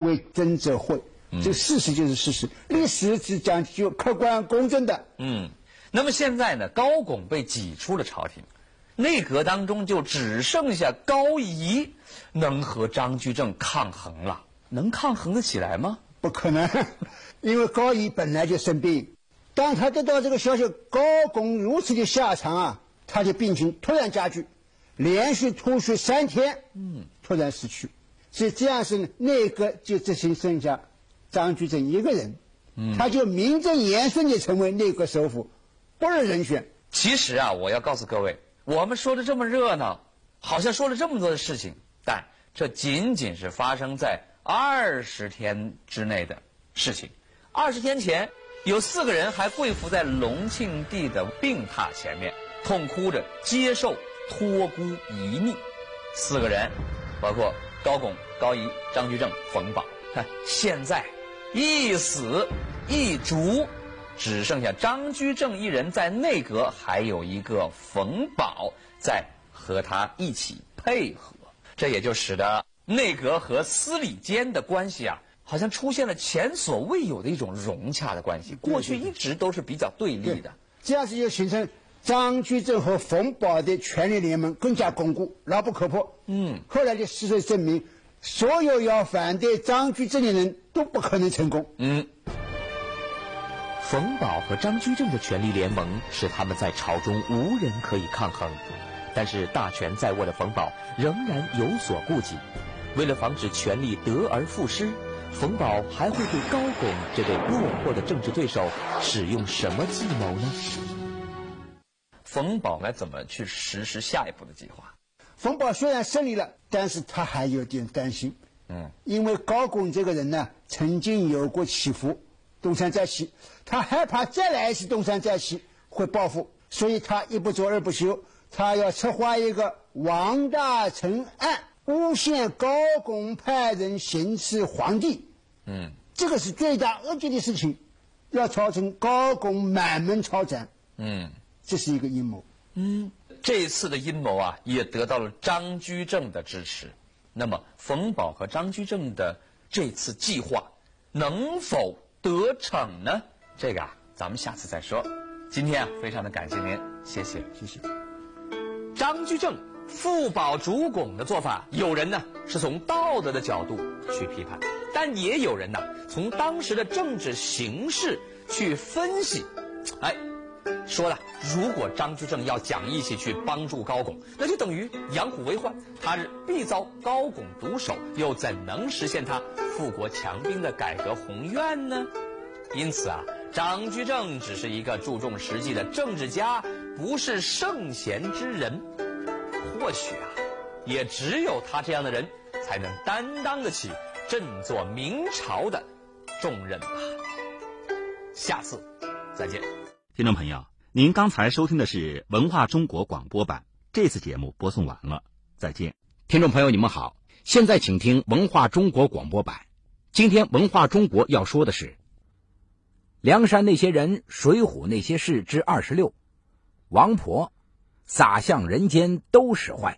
为真则讳。这事实就是事实，历史是讲究客观公正的。 那么现在呢，高拱被挤出了朝廷，内阁当中就只剩下高仪能和张居正抗衡了。能抗衡得起来吗？ 不可能，因为高仪本来就生病，当他得到这个消息高拱如此的下场啊，他的病情突然加剧，连续吐血3天，突然死去。所以这样是内阁就只剩下张居正一个人，他就名正言顺地成为内阁首辅，不是人选。 其实啊，我要告诉各位，我们说的这么热闹，好像说了这么多的事情，但这仅仅是发生在20天之内的事情。20天前，有4个人还跪伏在隆庆帝的病榻前面，痛哭着接受托孤遗命。4个人，包括高拱、高仪、张居正、冯保。现在一死一逐，只剩下张居正一人在内阁，还有一个冯保在和他一起配合。这也就使得内阁和司礼监的关系啊，好像出现了前所未有的一种融洽的关系。过去一直都是比较对立的， 这样子就形成张居正和冯保的权力联盟更加巩固，牢不可破。后来的事实证明，所有要反对张居正的人都不可能成功。 冯保和张居正的权力联盟使他们在朝中无人可以抗衡，但是大权在握的冯保仍然有所顾忌。为了防止权力得而复失，冯保还会对高拱这位落魄的政治对手使用什么计谋呢？ 冯保该怎么去实施下一步的计划？ 冯保虽然胜利了，但是他还有点担心。因为高拱这个人呢，曾经有过起伏，东山再起，他害怕再来一次东山再起会报复，所以他一不做二不休，他要策划一个王大臣案，诬陷高拱派人行刺皇帝。这个是罪大恶极的事情，要造成高拱满门抄斩。这是一个阴谋。 这次的阴谋啊，也得到了张居正的支持。那么冯保和张居正的这次计划能否得逞呢？这个啊，咱们下次再说。今天啊，非常的感谢您，谢谢。张居正副保主拱的做法，有人呢是从道德的角度去批判，但也有人呢从当时的政治形势去分析。说了，如果张居正要讲义气去帮助高拱，那就等于养虎为患，他日必遭高拱毒手，又怎能实现他富国强兵的改革宏愿呢？因此啊，张居正只是一个注重实际的政治家，不是圣贤之人。或许啊，也只有他这样的人才能担当得起振作明朝的重任吧。下次再见。 听众朋友，您刚才收听的是文化中国广播版，这次节目播送完了，再见。 听众朋友你们好，现在请听文化中国广播版。今天文化中国要说的是梁山那些人，水浒那些事之26，王婆撒向人间都使坏。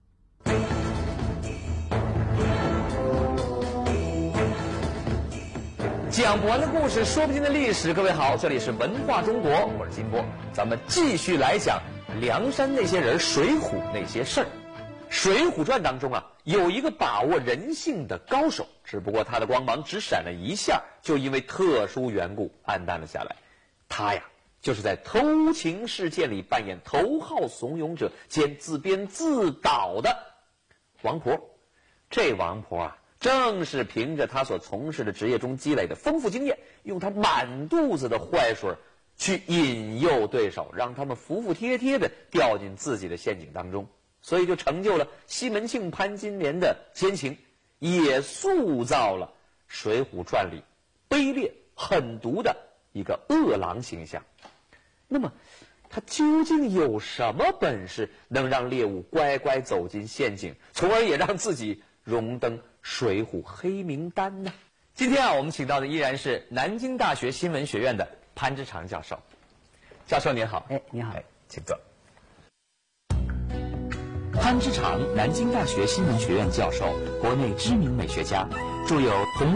讲不完的故事，说不尽的历史。各位好，这里是文化中国，我是金波，咱们继续来讲梁山那些人，水浒那些事儿。水浒传当中啊，有一个把握人性的高手，只不过他的光芒只闪了一下，就因为特殊缘故黯淡了下来。他呀，就是在偷情事件里扮演头号怂恿者兼自编自导的王婆。这王婆啊，正是凭着他所从事的职业中积累的丰富经验，用他满肚子的坏水去引诱对手，让他们服服帖帖地掉进自己的陷阱当中，所以就成就了西门庆、潘金莲的奸情，也塑造了《水浒传》里卑劣狠毒的一个恶狼形象。那么他究竟有什么本事能让猎物乖乖走进陷阱，从而也让自己荣登水浒黑名单呢？今天啊，我们请到的依然是南京大学新闻学院的潘之常教授。教授您好。 你好。 请坐。 潘之常，南京大学新闻学院教授，国内知名美学家，著有《红